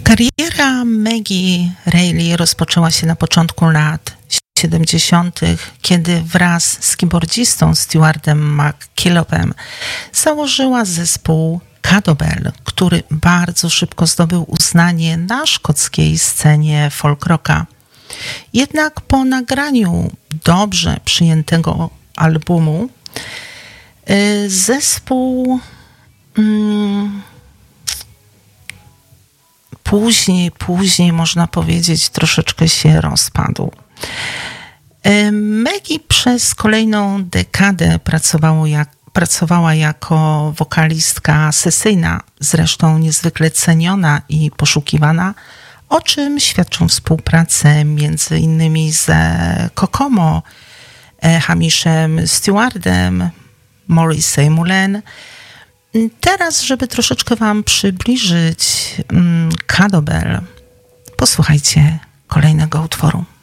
Kariera Maggie Reilly rozpoczęła się na początku lat 70., kiedy wraz z keyboardzistą Stuartem McKillopem założyła zespół Cadobel, który bardzo szybko zdobył uznanie na szkockiej scenie folk rocka. Jednak po nagraniu dobrze przyjętego albumu zespół później można powiedzieć troszeczkę się rozpadł. Maggie przez kolejną dekadę pracowała jako wokalistka sesyjna, zresztą niezwykle ceniona i poszukiwana, o czym świadczą współprace między innymi z Kokomo, Hamishem Stewardem, Morrissey Mullen. Teraz, żeby troszeczkę wam przybliżyć Cadobel, posłuchajcie kolejnego utworu.